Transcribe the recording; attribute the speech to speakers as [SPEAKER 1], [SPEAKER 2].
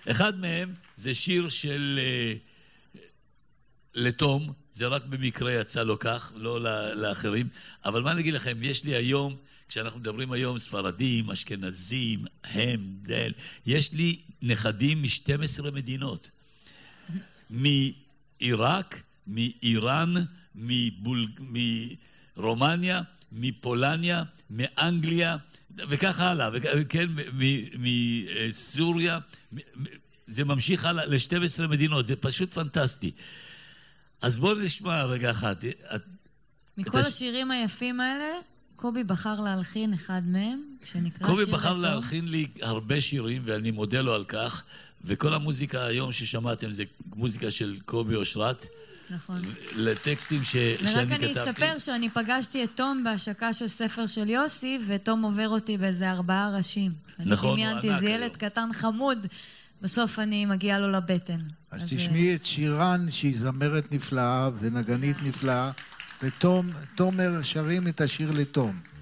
[SPEAKER 1] אחד מהם זה שיר של לתום, זה רק במקרה יצא לו כך, לא לאחרים. אבל מה נגיד לכם, יש לי היום, כשאנחנו מדברים היום ספרדים, אשכנזים, דל, יש לי נכדים מ-12 מדינות. מעיראק, מאיראן, מרומניה, מפולניה, מאנגליה, וכך הלאה, כן, מסוריה, זה ממשיך הלאה ל-12 מדינות, זה פשוט פנטסטי. אז בואו נשמע רגע אחד.
[SPEAKER 2] מכל השירים היפים האלה, קובי בחר להלחין אחד מהם, שנקרא
[SPEAKER 1] קובי
[SPEAKER 2] שיר
[SPEAKER 1] בחר
[SPEAKER 2] לתום.
[SPEAKER 1] להלחין לי הרבה שירים, ואני מודה לו על כך, וכל המוזיקה היום ששמעתם זה מוזיקה של קובי אושרת,
[SPEAKER 2] נכון.
[SPEAKER 1] לטקסטים שאני כתבתי.
[SPEAKER 2] ורק אני אספר שאני פגשתי את תום בהשקה של ספר של יוסי, ותום עובר אותי באיזה 4 ראשים.
[SPEAKER 1] נכון,
[SPEAKER 2] אני דמיינתי, זה ילד קטן חמוד, בסוף אני מגיעה לו לבטן.
[SPEAKER 3] אז תשמעי את שירן, שהיא זמרת נפלאה ונגנית נפלאה, ותומר שרים את השיר לתום.